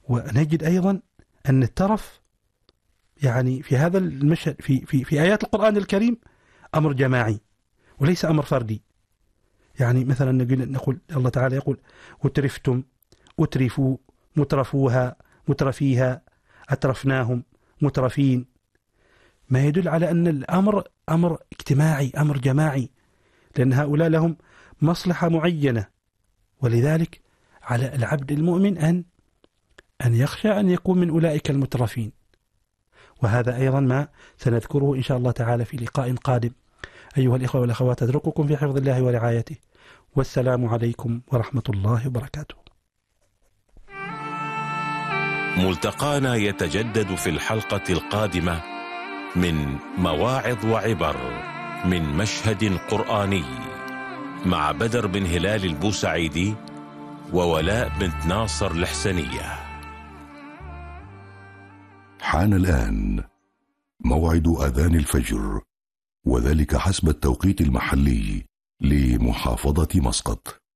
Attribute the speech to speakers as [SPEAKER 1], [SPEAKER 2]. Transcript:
[SPEAKER 1] ونجد أيضا أن الترف يعني في هذا المشهد في آيات القرآن الكريم أمر جماعي وليس أمر فردي. يعني مثلا نقول الله تعالى يقول أترفتم، أترفوا، مترفوها، مترفيها، أترفناهم، مترفين، ما يدل على أن الأمر أمر اجتماعي، أمر جماعي، لأن هؤلاء لهم مصلحة معينة. ولذلك على العبد المؤمن أن يخشى أن يكون من أولئك المترفين. وهذا أيضا ما سنذكره إن شاء الله تعالى في لقاء قادم. أيها الإخوة والأخوات، أترككم في حفظ الله ورعايته، والسلام عليكم ورحمة الله وبركاته.
[SPEAKER 2] ملتقانا يتجدد في الحلقة القادمة من مواعظ وعبر من مشهد قرآني مع بدر بن هلال البوسعيدي وولاء بنت ناصر الحسنية.
[SPEAKER 3] حان الآن موعد أذان الفجر، وذلك حسب التوقيت المحلي لمحافظة مسقط.